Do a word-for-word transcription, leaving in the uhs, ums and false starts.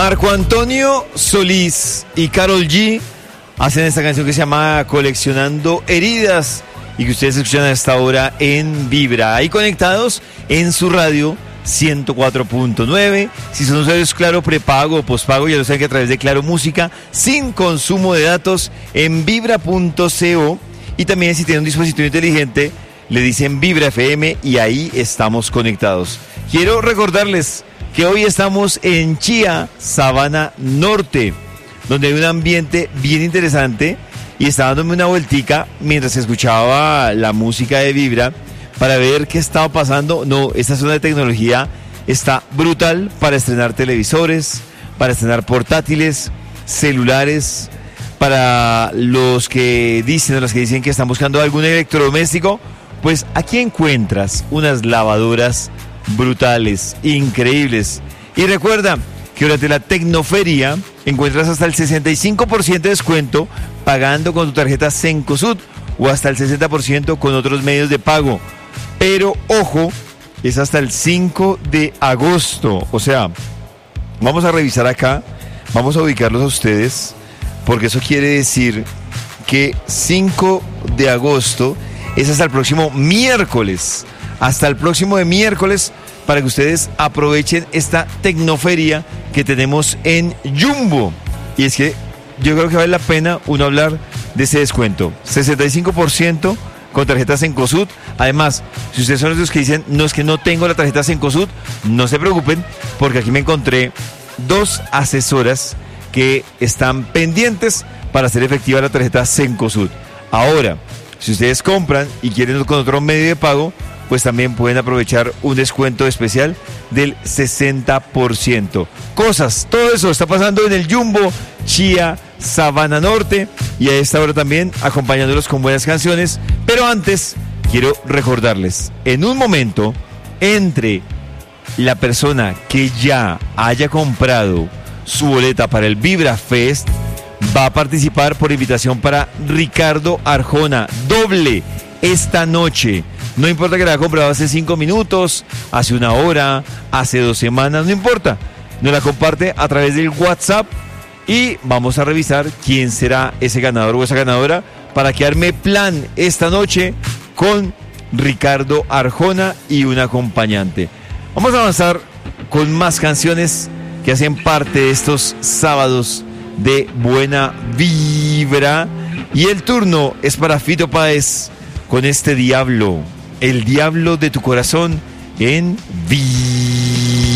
Marco Antonio Solís y Karol G hacen esta canción que se llama Coleccionando Heridas y que ustedes escuchan a esta hora en Vibra. Ahí conectados en su radio ciento cuatro punto nueve. Si son usuarios Claro prepago o pospago, ya lo saben que a través de Claro Música, sin consumo de datos, en vibra punto co. Y también si tienen un dispositivo inteligente, le dicen Vibra F M y ahí estamos conectados. Quiero recordarles que hoy estamos en Chía, Sabana Norte, donde hay un ambiente bien interesante, y estaba dándome una vueltica mientras escuchaba la música de Vibra para ver qué estaba pasando. No, esta zona de tecnología está brutal para estrenar televisores, para estrenar portátiles, celulares, para los que dicen o las que dicen que están buscando algún electrodoméstico. Pues aquí encuentras unas lavadoras brutales, increíbles. Y recuerda que durante la Tecnoferia encuentras hasta el sesenta y cinco por ciento de descuento pagando con tu tarjeta Cencosud o hasta el sesenta por ciento con otros medios de pago. Pero ojo, es hasta el cinco de agosto. O sea, vamos a revisar acá, vamos a ubicarlos a ustedes, porque eso quiere decir que cinco de agosto es hasta el próximo miércoles. Hasta el próximo de miércoles, para que ustedes aprovechen esta Tecnoferia que tenemos en Jumbo. Y es que yo creo que vale la pena uno hablar de ese descuento. sesenta y cinco por ciento con tarjetas Cencosud. Además, si ustedes son los que dicen, no, es que no tengo la tarjeta Cencosud, no se preocupen, porque aquí me encontré dos asesoras que están pendientes para hacer efectiva la tarjeta Cencosud. Ahora, si ustedes compran y quieren con otro medio de pago, pues también pueden aprovechar un descuento especial del sesenta por ciento. Cosas, todo eso está pasando en el Jumbo Chía, Sabana Norte, y a esta hora también acompañándolos con buenas canciones. Pero antes, quiero recordarles, en un momento, entre la persona que ya haya comprado su boleta para el Vibra Fest, va a participar por invitación para Ricardo Arjona, doble esta noche. No importa que la haya comprado hace cinco minutos, hace una hora, hace dos semanas, no importa. Nos la comparte a través del WhatsApp y vamos a revisar quién será ese ganador o esa ganadora para que arme plan esta noche con Ricardo Arjona y un acompañante. Vamos a avanzar con más canciones que hacen parte de estos sábados de buena vibra. Y el turno es para Fito Páez con este Diablo, el diablo de tu corazón en Vibra.